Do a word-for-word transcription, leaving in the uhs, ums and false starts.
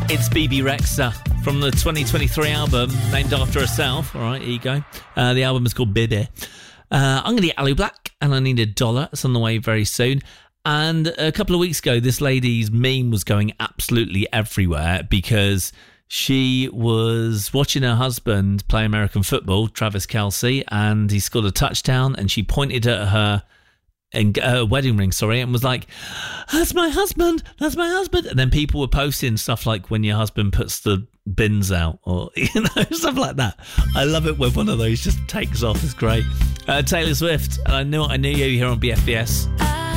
It's Bebe Rexha from the twenty twenty-three album named after herself. All right, here you go. Uh, the album is called Bebe. Uh, I'm going to get Alu Black and I Need a Dollar. It's on the way very soon. And a couple of weeks ago, this lady's meme was going absolutely everywhere because she was watching her husband play American football, Travis Kelce, and he scored a touchdown and she pointed at her and uh, wedding ring, sorry, and was like, that's my husband, that's my husband. And then people were posting stuff like when your husband puts the bins out or, you know, stuff like that. I love it when one of those just takes off. It's great. Uh, Taylor Swift, and I knew I knew you here on B F B S.